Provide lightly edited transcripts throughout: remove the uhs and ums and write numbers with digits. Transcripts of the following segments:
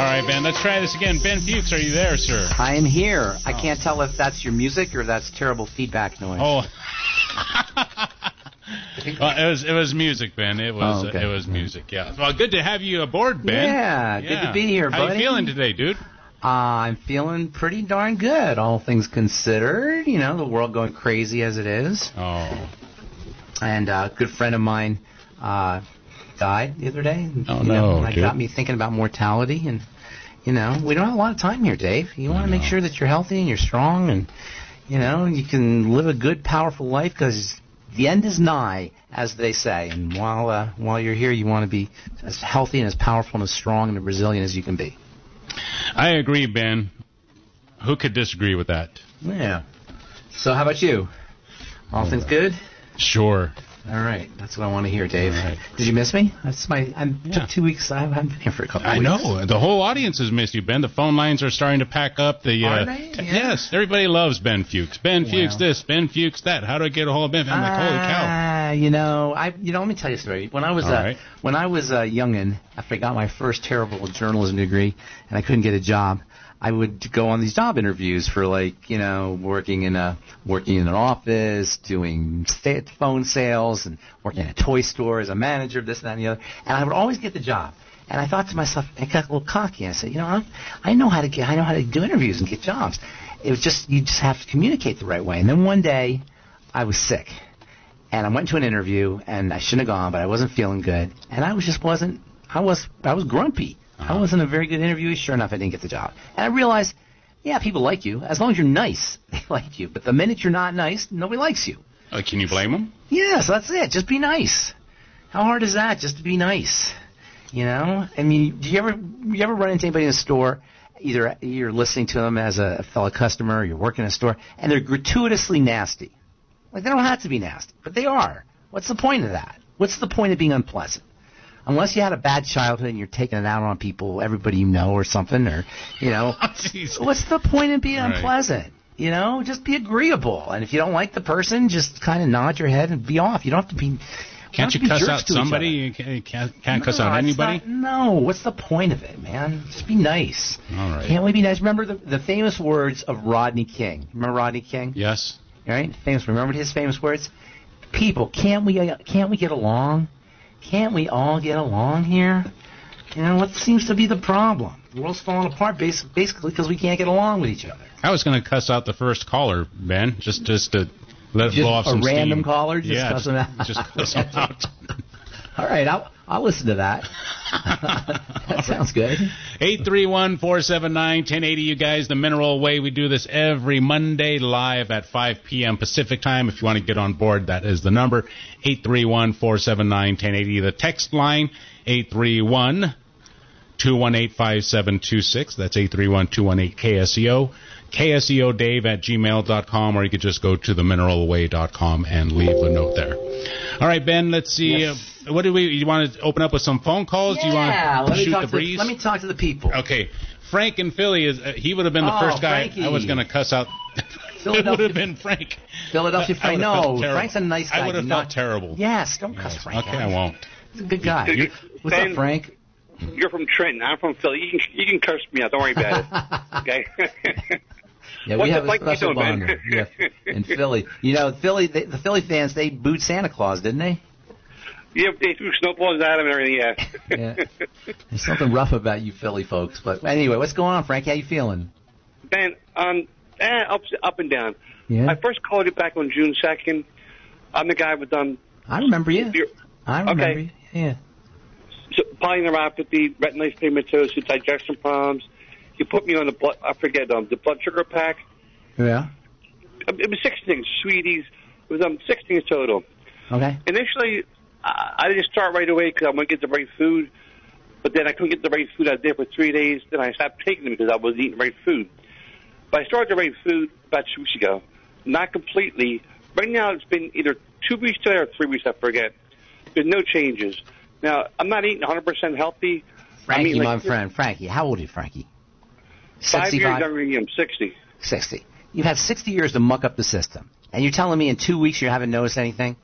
right, Ben, let's try this again. Ben Fuchs, are you there, sir? I am here. I can't tell if that's your music or that's terrible feedback noise. Oh. Well, it was music, Ben. It was okay. It was music, yeah. Well, good to have you aboard, Ben. Yeah, good to be here, buddy. How you feeling today, dude? I'm feeling pretty darn good, all things considered. You know, the world going crazy as it is. Oh. And a good friend of mine died the other day. Oh, no, That got me thinking about mortality. And, you know, we don't have a lot of time here, Dave. You want to make sure that you're healthy and you're strong and, you know, you can live a good, powerful life because the end is nigh, as they say. And while you're here, you want to be as healthy and as powerful and as strong and as resilient as you can be. I agree, Ben. Who could disagree with that? Yeah. So how about you? All things good? Sure. All right. That's what I want to hear, Dave. Right. Did you miss me? Took 2 weeks. I haven't been here for a couple of weeks. I know. The whole audience has missed you, Ben. The phone lines are starting to pack up. Are they? Yeah. Yes. Everybody loves Ben Fuchs. Ben Fuchs this, Ben Fuchs that. How do I get a hold of Ben? I'm like, holy cow. Let me tell you a story. When I was a youngin', after I got my first terrible journalism degree and I couldn't get a job, I would go on these job interviews for working in an office, doing phone sales, and working in a toy store as a manager, this, that, and the other. And I would always get the job. And I thought to myself, I got a little cocky. And I said, I know how to do interviews and get jobs. It was just you just have to communicate the right way. And then one day, I was sick, and I went to an interview, and I shouldn't have gone, but I wasn't feeling good, and I was grumpy. I wasn't a very good interviewee. Sure enough, I didn't get the job. And I realized, people like you. As long as you're nice, they like you. But the minute you're not nice, nobody likes you. Can you blame them? Yes, that's it. Just be nice. How hard is that, just to be nice? You know? I mean, do you ever run into anybody in a store, either you're listening to them as a fellow customer or you're working in a store, and they're gratuitously nasty? Like, they don't have to be nasty, but they are. What's the point of that? What's the point of being unpleasant? Unless you had a bad childhood and you're taking it out on people, everybody you know or something, or, what's the point of being unpleasant? You know, just be agreeable. And if you don't like the person, just kind of nod your head and be off. You don't have to be... Can't you cuss out somebody? You can't cuss out anybody? No. What's the point of it, man? Just be nice. All right. Can't we be nice? Remember the famous words of Rodney King? Remember Rodney King? Yes. Right? Remember his famous words? People, can't we get along? Can't we all get along here? You know, what seems to be the problem? The world's falling apart basically because we can't get along with each other. I was going to cuss out the first caller, Ben, just to let it blow off some steam. A random caller? Cuss them out? Just cuss them out. All right, I'll listen to that. That sounds good. 831-479-1080, you guys, the Mineral Way. We do this every Monday live at 5 p.m. Pacific time. If you want to get on board, that is the number, 831-479-1080. The text line, 831-218-5726. That's 831-218-KSEO. KSEODave@gmail.com, or you could just go to themineralway.com and leave a note there. All right, Ben, let's see. Yes. You want to open up with some phone calls? Yeah, Do you want to shoot the breeze? Let me talk to the people. Okay. Frank in Philly, he would have been the first guy Frankie. I was going to cuss out. It would have been Frank. Philadelphia Frank. No, Frank's a nice guy. I would have felt terrible. Yes, don't cuss Frank. Okay, I won't. He's a good guy. What's up, Frank? You're from Trenton. I'm from Philly. You can curse me out. Don't worry about it. Okay? Yeah, we have a special bond in Philly. You know, the Philly fans, they booed Santa Claus, didn't they? Yeah, they threw snowballs at him and everything, yeah. There's something rough about you Philly folks. But anyway, what's going on, Frank? How you feeling? Ben, up and down. Yeah. I first called you back on June 2nd. I'm the guy with I remember you. I remember you. Yeah. So, polyneuropathy, retinitis pigmentosa, digestion problems. You put me on the the blood sugar pack. Yeah. It was 6 things, sweeties. It was 6 things total. Okay. Initially, I didn't start right away because I wanted to get the right food. But then I couldn't get the right food. I was there for 3 days. Then I stopped taking them because I wasn't eating the right food. But I started the right food about 2 weeks ago. Not completely. Right now, it's been either 2 weeks today or 3 weeks, I forget. There's no changes. Now, I'm not eating 100% healthy. Frankie, my friend. Frankie, how old are you, Frankie? 5 years younger than you. I'm 60. 60. You've had 60 years to muck up the system. And you're telling me in 2 weeks you haven't noticed anything?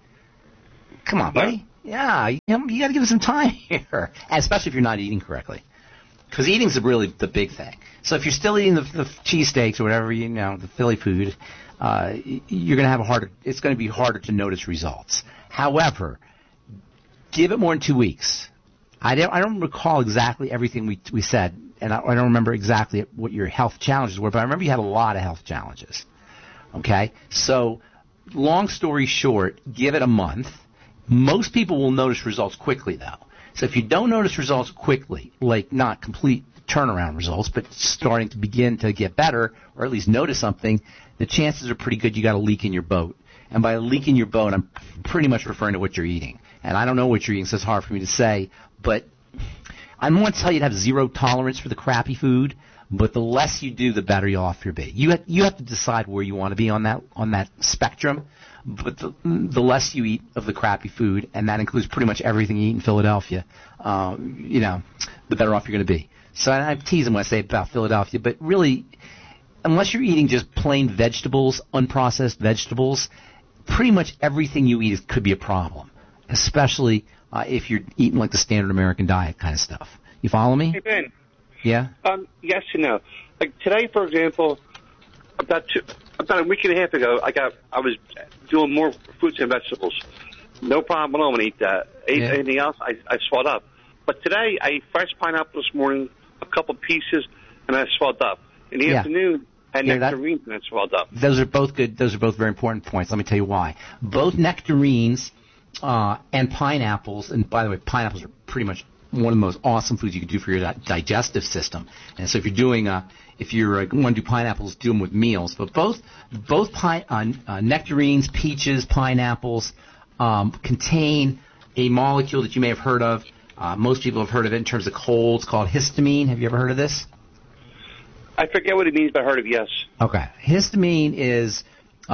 Come on, buddy. Yeah, you got to give it some time here. And especially if you're not eating correctly. Because eating's really the big thing. So if you're still eating the cheesesteaks or whatever, the Philly food, you're going to have it's going to be harder to notice results. However, give it more than 2 weeks. I don't recall exactly everything we said, and I don't remember exactly what your health challenges were, but I remember you had a lot of health challenges. Okay? So, long story short, give it a month. Most people will notice results quickly, though. So if you don't notice results quickly, like not complete turnaround results, but starting to begin to get better, or at least notice something, the chances are pretty good you got a leak in your boat. And by a leak in your boat, I'm pretty much referring to what you're eating. And I don't know what you're eating, so it's hard for me to say. But I'm going to tell you to have zero tolerance for the crappy food. But the less you do, the better off you'll be. You have to decide where you want to be on that spectrum. But the less you eat of the crappy food, and that includes pretty much everything you eat in Philadelphia, the better off you're going to be. So I'm teasing when I say about Philadelphia, but really, unless you're eating just plain vegetables, unprocessed vegetables, pretty much everything you eat could be a problem, especially if you're eating like the standard American diet kind of stuff. You follow me? Hey, Ben. Yeah? Yes and no. Like today, for example, about a week and a half ago, I was doing more fruits and vegetables. No problem at all when I eat that. Anything else, I swelled up. But today, I ate fresh pineapple this morning, a couple pieces, and I swelled up. In the afternoon, I had nectarines and I swelled up. Those are both good. Those are both very important points. Let me tell you why. Both nectarines and pineapples, and by the way, pineapples are pretty much one of the most awesome foods you can do for your digestive system. And so if you're doing if you want to do pineapples, do them with meals. But both nectarines, peaches, pineapples contain a molecule that you may have heard of. Most people have heard of it in terms of colds, called histamine. Have you ever heard of this? I forget what it means, but I heard of yes. Okay. Histamine is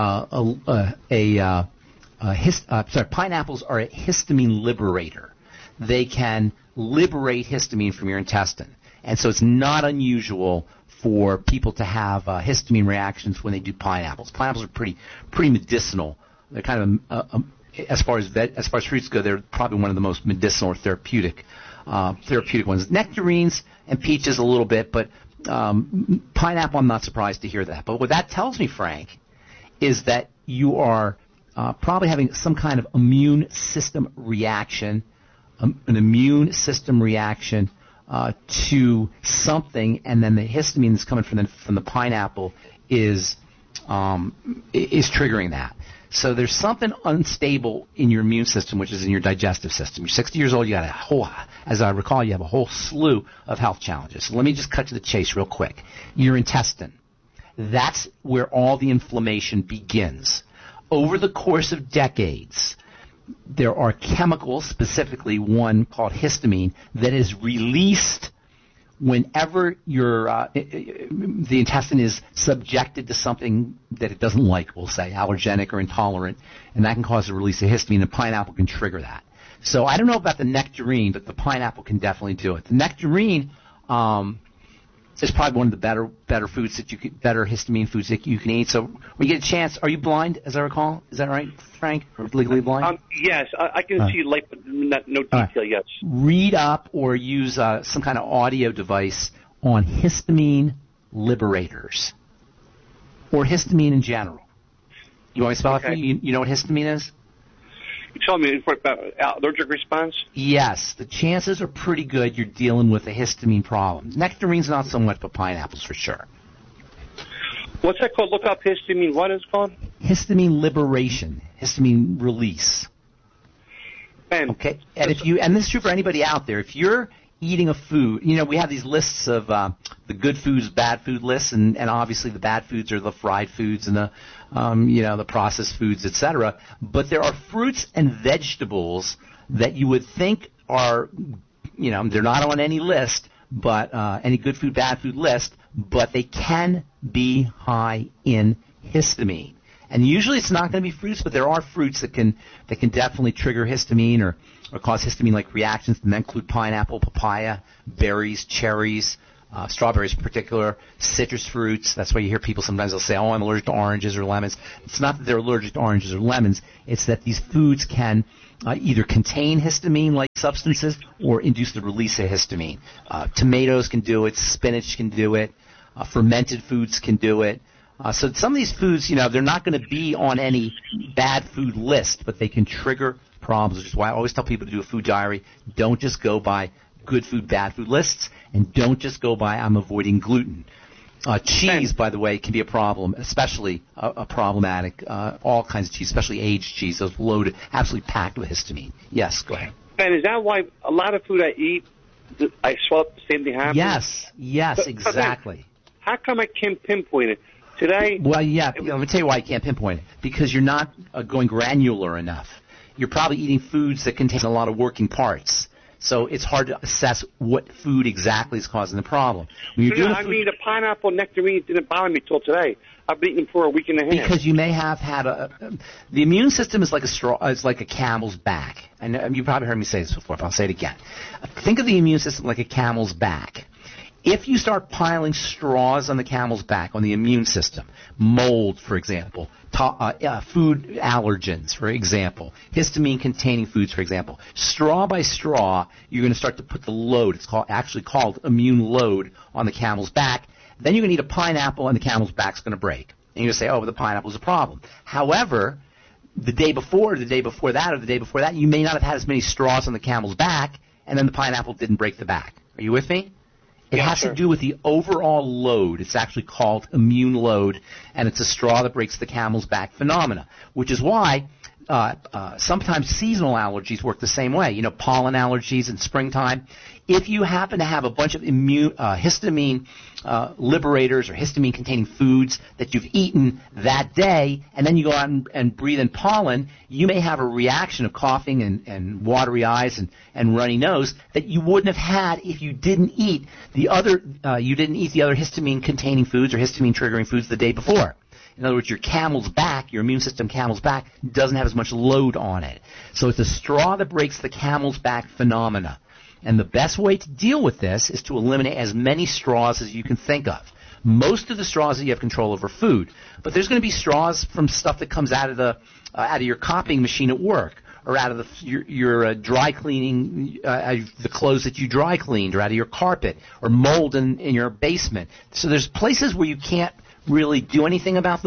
pineapples are a histamine liberator. They can liberate histamine from your intestine. And so it's not unusual for people to have histamine reactions when they do pineapples. Pineapples are pretty medicinal. They're kind of as far as fruits go, they're probably one of the most medicinal or therapeutic ones. Nectarines and peaches a little bit, but pineapple, I'm not surprised to hear that. But what that tells me, Frank, is that you are probably having some kind of immune system reaction, an immune system reaction to something, and then the histamine that's coming from the pineapple is triggering that. So there's something unstable in your immune system, which is in your digestive system. You're 60 years old. You got as I recall, you have a whole slew of health challenges. So let me just cut to the chase real quick. Your intestine. That's where all the inflammation begins. Over the course of decades, there are chemicals, specifically one called histamine, that is released whenever the intestine is subjected to something that it doesn't like, we'll say, allergenic or intolerant, and that can cause the release of histamine. The pineapple can trigger that. So I don't know about the nectarine, but the pineapple can definitely do it. The nectarine is probably one of the better foods better histamine foods that you can eat. So when you get a chance, are you blind, as I recall? Is that right, Frank? Or legally blind? Yes, I can see light, but no detail, yes. Read up or use some kind of audio device on histamine liberators or histamine in general. You want me to spell it for you? You know what histamine is? You told me about allergic response? Yes. The chances are pretty good you're dealing with a histamine problem. Nectarines not so much, but pineapples for sure. What's that called? Look up histamine. What is it called? Histamine liberation. Histamine release. Okay. And this is true for anybody out there. If you're eating a food, we have these lists of the good foods, bad food lists, and obviously the bad foods are the fried foods and the the processed foods, etc. But there are fruits and vegetables that you would think are, they're not on any list, but any good food, bad food list, but they can be high in histamine. And usually it's not going to be fruits, but there are fruits that can definitely trigger histamine or cause histamine-like reactions, and that include pineapple, papaya, berries, cherries, strawberries in particular, citrus fruits. That's why you hear people sometimes they'll say, oh, I'm allergic to oranges or lemons. It's not that they're allergic to oranges or lemons. It's that these foods can either contain histamine-like substances or induce the release of histamine. Tomatoes can do it. Spinach can do it. Fermented foods can do it. So some of these foods, they're not going to be on any bad food list, but they can trigger problems, which is why I always tell people to do a food diary. Don't just go by good food, bad food lists, and don't just go by I'm avoiding gluten. Cheese, by the way, can be a problem, especially problematic. All kinds of cheese, especially aged cheese, those loaded, absolutely packed with histamine. Yes, go ahead. Ben, is that why a lot of food I eat, I swallow the same thing happens? Yes, exactly. How come I can't pinpoint it? Today? Well, yeah, let me tell you why I can't pinpoint it. Because you're not going granular enough. You're probably eating foods that contain a lot of working parts. So it's hard to assess what food exactly is causing the problem. The pineapple nectarine didn't bother me till today. I've been eating for a week and a half. Because you may have had the immune system is like a straw, it's like a camel's back. And you probably heard me say this before, but I'll say it again. Think of the immune system like a camel's back. If you start piling straws on the camel's back, on the immune system, mold, for example, food allergens, for example, histamine-containing foods, for example, straw by straw, you're going to start to put the load. It's actually called immune load on the camel's back. Then you're going to eat a pineapple, and the camel's back's going to break. And you're going to say, oh, the pineapple's a problem. However, the day before that, or the day before that, you may not have had as many straws on the camel's back, and then the pineapple didn't break the back. Are you with me? It has to do with the overall load. It's actually called immune load, and it's a straw that breaks the camel's back phenomena, which is why sometimes seasonal allergies work the same way. Pollen allergies in springtime. If you happen to have a bunch of histamine liberators or histamine-containing foods that you've eaten that day, and then you go out and breathe in pollen, you may have a reaction of coughing and watery eyes and runny nose that you wouldn't have had if you didn't eat the other histamine-containing foods or histamine-triggering foods the day before. In other words, your immune system camel's back, doesn't have as much load on it. So it's a straw that breaks the camel's back phenomena. And the best way to deal with this is to eliminate as many straws as you can think of. Most of the straws that you have control over food, but there's going to be straws from stuff that comes out of your copying machine at work, or out of your dry cleaning, the clothes that you dry cleaned, or out of your carpet, or mold in your basement. So there's places where you can't really do anything about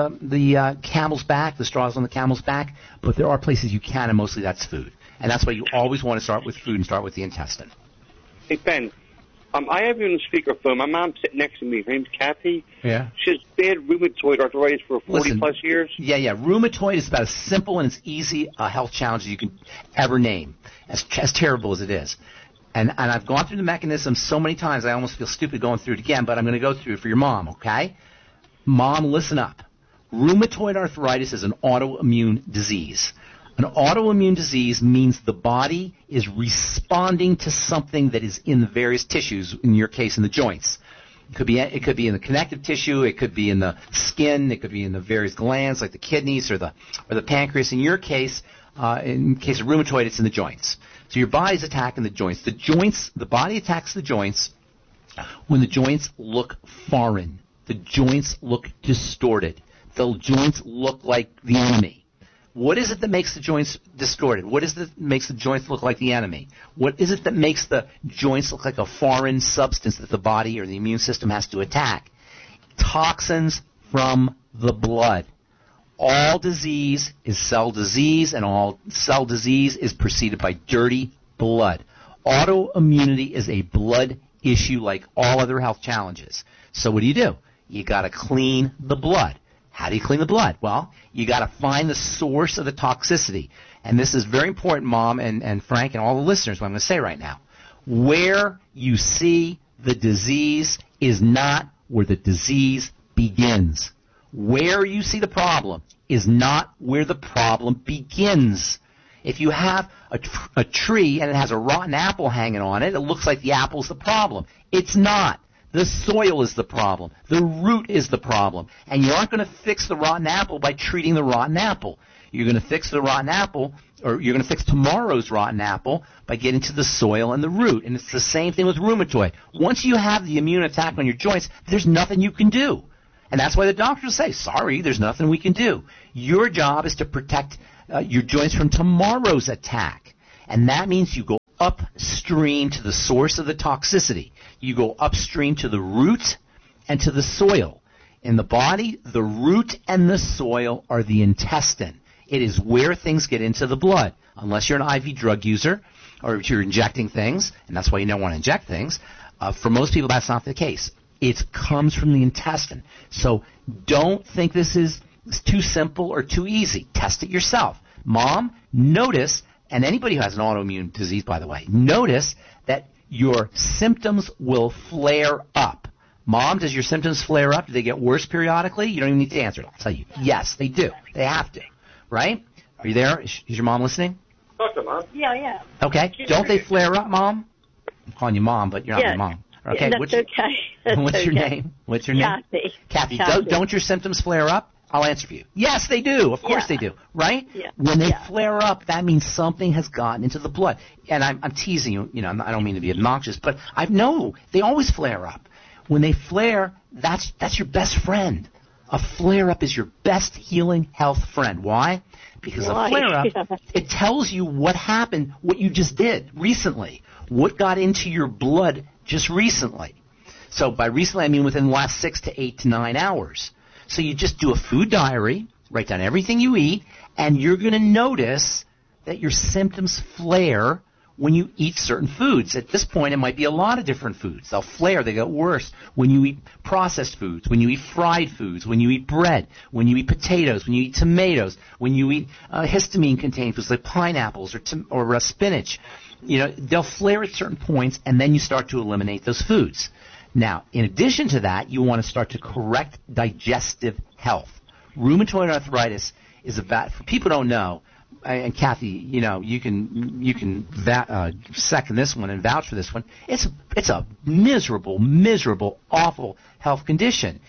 the camel's back, the straws on the camel's back, but there are places you can, and mostly that's food. And that's why you always want to start with food and start with the intestine. Hey, Ben, I have you on speakerphone. My mom's sitting next to me. Her name's Kathy. Yeah. She has bad rheumatoid arthritis for 40-plus years. Yeah. Rheumatoid is about as simple and as easy a health challenge as you can ever name, as terrible as it is. And I've gone through the mechanism so many times I almost feel stupid going through it again, but I'm going to go through it for your mom, okay? Mom, listen up. Rheumatoid arthritis is an autoimmune disease. An autoimmune disease means the body is responding to something that is in the various tissues, in your case in the joints. It could be in the connective tissue, it could be in the skin, it could be in the various glands like the kidneys or the pancreas. In your case, in case of rheumatoid, it's in the joints. So your body's attacking the joints. The body attacks the joints when the joints look foreign. The joints look distorted. The joints look like the enemy. What is it that makes the joints distorted? What is it that makes the joints look like the enemy? What is it that makes the joints look like a foreign substance that the body or the immune system has to attack? Toxins from the blood. All disease is cell disease, and all cell disease is preceded by dirty blood. Autoimmunity is a blood issue like all other health challenges. So what do? You got to clean the blood. How do you clean the blood? Well, you got to find the source of the toxicity. And this is very important, Mom and Frank and all the listeners, what I'm going to say right now. Where you see the disease is not where the disease begins. Where you see the problem is not where the problem begins. If you have a tree and it has a rotten apple hanging on it, it looks like the apple's the problem. It's not. The soil is the problem. The root is the problem. And you aren't going to fix the rotten apple by treating the rotten apple. You're going to fix the rotten apple or you're going to fix tomorrow's rotten apple by getting to the soil and the root. And it's the same thing with rheumatoid. Once you have the immune attack on your joints, there's nothing you can do. And that's why the doctors say, sorry, there's nothing we can do. Your job is to protect your joints from tomorrow's attack. And that means you go upstream to the source of the toxicity. You go upstream to the root and to the soil. In the body, the root and the soil are the intestine. It is where things get into the blood. Unless you're an IV drug user or if you're injecting things, and that's why you don't want to inject things, for most people that's not the case. It comes from the intestine. So don't think this is too simple or too easy. Test it yourself. Mom, notice, and anybody who has an autoimmune disease, by the way, notice that your symptoms will flare up. Mom, does your symptoms flare up? Do they get worse periodically? You don't even need to answer it. I'll tell you. Yes, they do. They have to. Right? Are you there? Is your mom listening? Talk to Mom. Yeah. Okay. Don't they flare up, Mom? I'm calling you Mom, but you're not my mom. Okay. That's okay. What's your name? What's your name? Kathy. Kathy. Don't your symptoms flare up? I'll answer for you. Yes, they do. Of course they do. Right? Yeah. When they flare up, that means something has gotten into the blood. And I'm teasing you. You know, I don't mean to be obnoxious, but I know they always flare up. When they flare, that's your best friend. A flare-up is your best healing health friend. Why? Because a flare-up, it tells you what happened, what you just did recently, what got into your blood just recently. So by recently, I mean within the last 6 to 8 to 9 hours. So you just do a food diary, write down everything you eat, and you're going to notice that your symptoms flare when you eat certain foods. At this point, it might be a lot of different foods. They'll flare. They get worse when you eat processed foods, when you eat fried foods, when you eat bread, when you eat potatoes, when you eat tomatoes, when you eat histamine-containing foods like pineapples or spinach. You know, they'll flare at certain points, and then you start to eliminate those foods. Now, in addition to that, you want to start to correct digestive health. Rheumatoid arthritis is about, for people who don't know, and Kathy, you know, you can second this one and vouch for this one. It's a miserable, awful health condition.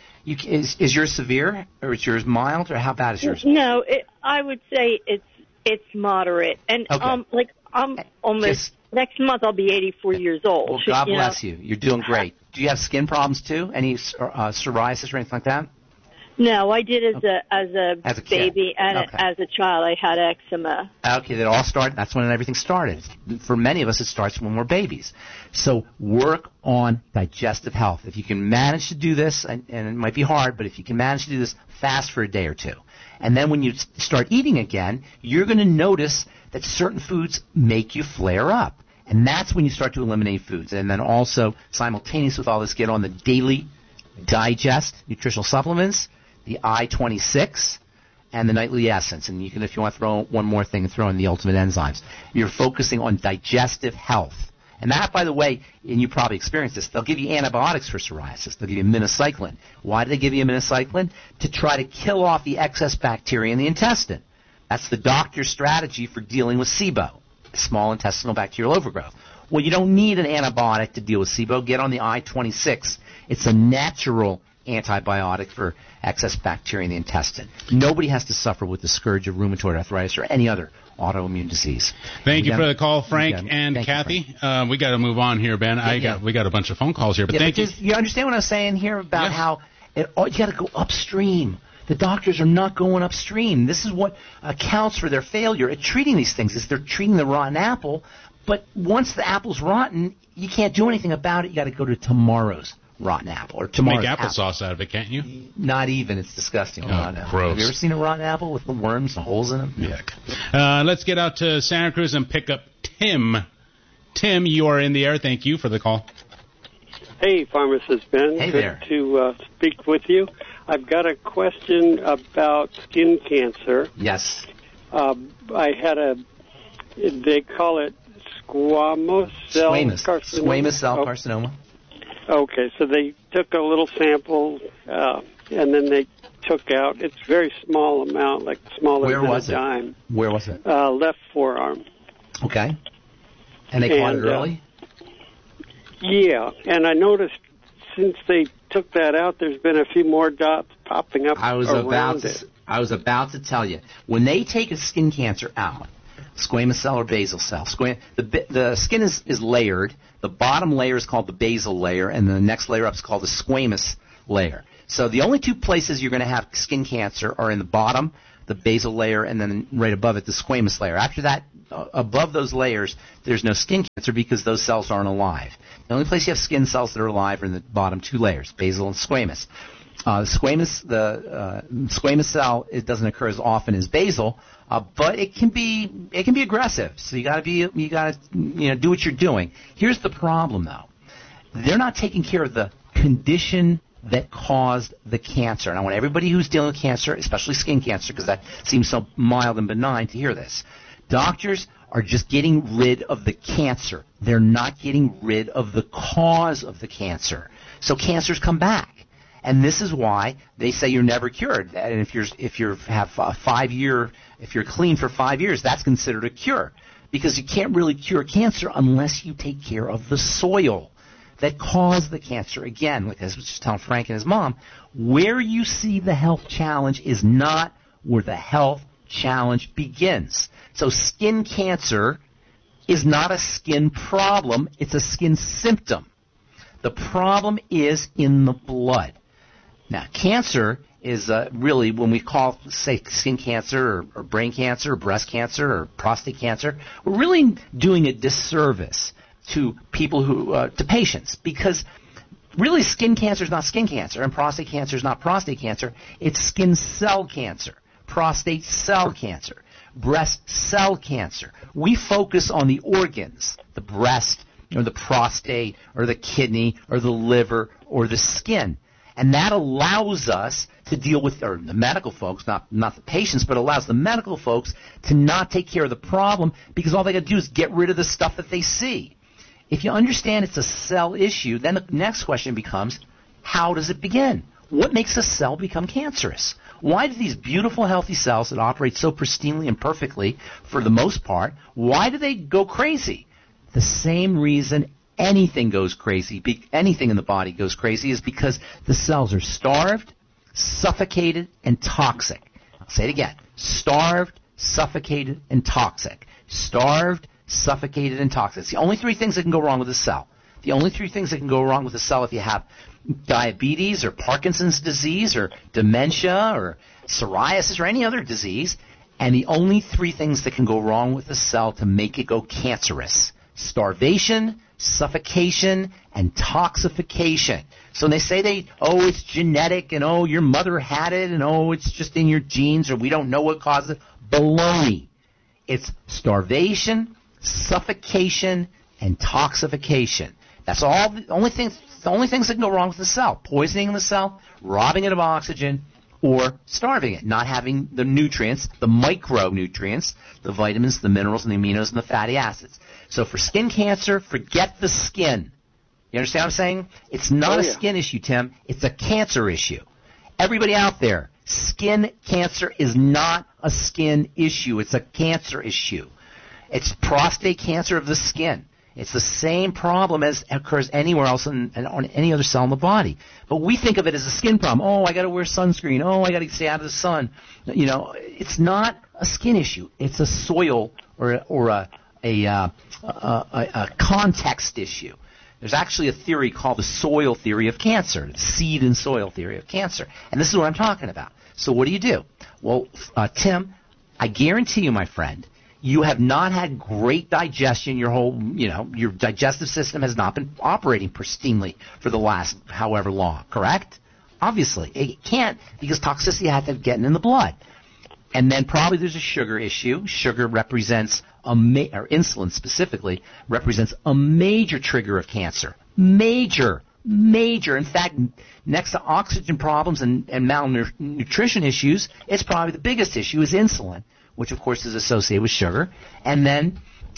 Is yours severe, or is yours mild, or how bad is yours? No, I would say it's moderate, and okay. I'm almost next month I'll be 84 years old. Well, God bless you. You're doing great. Do you have skin problems too? Any psoriasis or anything like that? No, I did as a baby and as a child. I had eczema. Okay, that all started. That's when everything started. For many of us, it starts when we're babies. So work on digestive health. If you can manage to do this, and it might be hard, but if you can manage to do this, fast for a day or two. And then when you start eating again, you're going to notice that certain foods make you flare up. And that's when you start to eliminate foods. And then also, simultaneous with all this, get on the Daily Digest nutritional supplements, the I-26, and the Nightly Essence. And you can, if you want to throw one more thing, throw in the Ultimate Enzymes. You're focusing on digestive health. And that, by the way, and you probably experienced this, they'll give you antibiotics for psoriasis. They'll give you minocycline. Why do they give you minocycline? To try to kill off the excess bacteria in the intestine. That's the doctor's strategy for dealing with SIBO, small intestinal bacterial overgrowth. Well, you don't need an antibiotic to deal with SIBO. Get on the I-26. It's a natural antibiotic for excess bacteria in the intestine. Nobody has to suffer with the scourge of rheumatoid arthritis or any other autoimmune disease. Thank you for the call, Frank and Kathy. We got to move on here, Ben. We got a bunch of phone calls here, but thank you. You understand what I'm saying here about how you got to go upstream. The doctors are not going upstream. This is what accounts for their failure at treating these things. Is they're treating the rotten apple, but once the apple's rotten, you can't do anything about it. You got to go to tomorrow's rotten apple or tomorrow's make applesauce out of it, can't you? Not even. It's disgusting. Oh, gross. Have you ever seen a rotten apple with the worms and holes in them? Yuck. Let's get out to Santa Cruz and pick up Tim. Tim, you are in the air. Thank you for the call. Hey, Pharmacist Ben. Hey Good there. to speak with you. I've got a question about skin cancer. Yes. I had they call it squamous cell carcinoma. Squamous cell carcinoma. Okay, so they took a little sample, and then they took out, it's a very small amount, like smaller than a dime. Where was it? Left forearm. Okay. And they caught it early? Yeah, and I noticed since they took that out, there's been a few more dots popping up around it. I was about to tell you, when they take a skin cancer out, Squamous cell or basal cell. The skin is layered. The bottom layer is called the basal layer, and the next layer up is called the squamous layer. So the only two places you're going to have skin cancer are in the bottom, the basal layer, and then right above it, the squamous layer. After that, above those layers, there's no skin cancer because those cells aren't alive. The only place you have skin cells that are alive are in the bottom two layers, basal and squamous. The squamous cell, it doesn't occur as often as basal, but it can be aggressive. So you gotta do what you're doing. Here's the problem though. They're not taking care of the condition that caused the cancer. And I want everybody who's dealing with cancer, especially skin cancer, because that seems so mild and benign, to hear this. Doctors are just getting rid of the cancer. They're not getting rid of the cause of the cancer. So cancers come back. And this is why they say you're never cured. And if you're clean for 5 years, that's considered a cure. Because you can't really cure cancer unless you take care of the soil that caused the cancer. Again, like I was just telling Frank and his mom, where you see the health challenge is not where the health challenge begins. So skin cancer is not a skin problem, it's a skin symptom. The problem is in the blood. Now, cancer is really, when we call, say, skin cancer or brain cancer or breast cancer or prostate cancer, we're really doing a disservice to people to patients, because really skin cancer is not skin cancer and prostate cancer is not prostate cancer. It's skin cell cancer, prostate cell cancer, breast cell cancer. We focus on the organs, the breast or the prostate or the kidney or the liver or the skin. And that allows us to deal with, or the medical folks, not the patients, but allows the medical folks to not take care of the problem, because all they got to do is get rid of the stuff that they see. If you understand it's a cell issue, then the next question becomes, how does it begin? What makes a cell become cancerous? Why do these beautiful, healthy cells that operate so pristinely and perfectly, for the most part, why do they go crazy? The same reason anything goes crazy, anything in the body goes crazy, is because the cells are starved, suffocated, and toxic. I'll say it again. Starved, suffocated, and toxic. Starved, suffocated, and toxic. It's the only three things that can go wrong with a cell. The only three things that can go wrong with a cell if you have diabetes or Parkinson's disease or dementia or psoriasis or any other disease, and the only three things that can go wrong with a cell to make it go cancerous: starvation, suffocation, and toxification. So when they say it's genetic, and your mother had it, and it's just in your genes, or we don't know what caused it. Baloney. It's starvation, suffocation, and toxification. That's all. The only things that can go wrong with the cell: poisoning the cell, robbing it of oxygen, or starving it, not having the nutrients, the micronutrients, the vitamins, the minerals, and the aminos, and the fatty acids. So for skin cancer, forget the skin. You understand what I'm saying? It's not a skin issue, Tim. It's a cancer issue. Everybody out there, skin cancer is not a skin issue. It's a cancer issue. It's prostate cancer of the skin. It's the same problem as occurs anywhere else on any other cell in the body. But we think of it as a skin problem. I got to wear sunscreen. I got to stay out of the sun. It's not a skin issue. It's a soil or a context issue. There's actually a theory called the soil theory of cancer, the seed and soil theory of cancer. And this is what I'm talking about. So what do? Well, Tim, I guarantee you, my friend, you have not had great digestion. Your digestive system has not been operating pristinely for the last however long, correct? Obviously. It can't, because toxicity has to get in the blood. And then probably there's a sugar issue. Sugar represents or insulin specifically, represents a major trigger of cancer. Major. In fact, next to oxygen problems and malnutrition issues, it's probably the biggest issue is insulin, which of course is associated with sugar, and then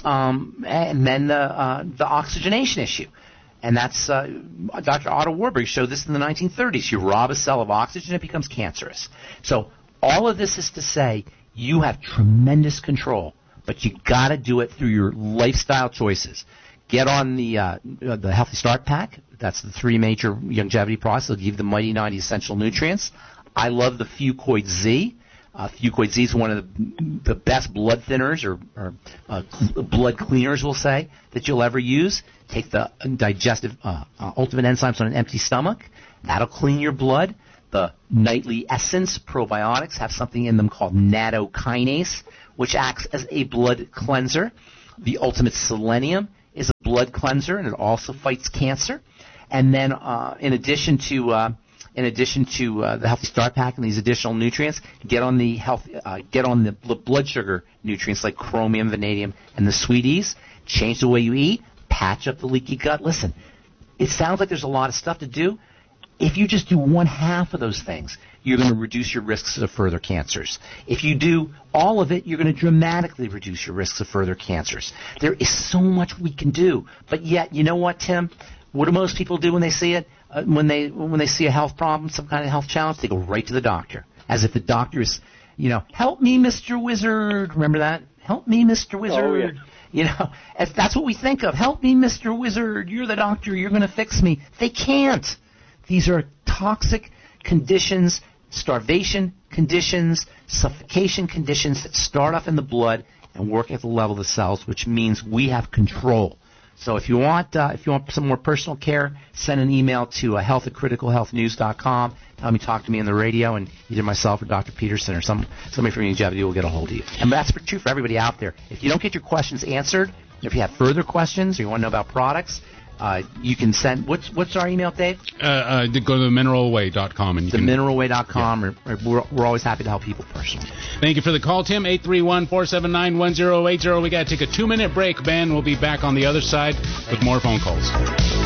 the oxygenation issue. And that's Dr. Otto Warburg showed this in the 1930s. You rob a cell of oxygen, it becomes cancerous. So all of this is to say you have tremendous control, but you got to do it through your lifestyle choices. Get on the Healthy Start Pack. That's the 3 major longevity products. They'll give you the Mighty 90 essential nutrients. I love the Fucoid Z. Fucoid Z is one of the best blood thinners or blood cleaners, we'll say, that you'll ever use. Take the digestive Ultimate Enzymes on an empty stomach. That'll clean your blood. The Nightly Essence probiotics have something in them called nattokinase, which acts as a blood cleanser. The Ultimate Selenium is a blood cleanser, and it also fights cancer. And then, in addition to the Healthy Start Pack and these additional nutrients, get on the blood sugar nutrients like chromium, vanadium, and the sweeties. Change the way you eat. Patch up the leaky gut. Listen, it sounds like there's a lot of stuff to do. If you just do 1/2 of those things, you're going to reduce your risks of further cancers. If you do all of it, you're going to dramatically reduce your risks of further cancers. There is so much we can do. But yet, you know what, Tim? What do most people do when they see it? When they see a health problem, some kind of health challenge, they go right to the doctor. As if the doctor is, help me, Mr. Wizard. Remember that? Help me, Mr. Wizard. Oh, yeah. If that's what we think of. Help me, Mr. Wizard. You're the doctor. You're going to fix me. They can't. These are toxic conditions, starvation conditions, suffocation conditions that start off in the blood and work at the level of the cells, which means we have control. So if you want some more personal care, send an email to health@criticalhealthnews.com. Tell me, talk to me on the radio, and either myself or Dr. Peterson or somebody from Longevity will get a hold of you. And that's true for everybody out there. If you don't get your questions answered, if you have further questions or you want to know about products, you can send. What's our email, Dave? Go to themineralway.com. And themineralway.com. Yeah. We're always happy to help people personally. Thank you for the call, Tim. 831-479-1080. We got to take a 2-minute break, Ben. We'll be back on the other side with more phone calls.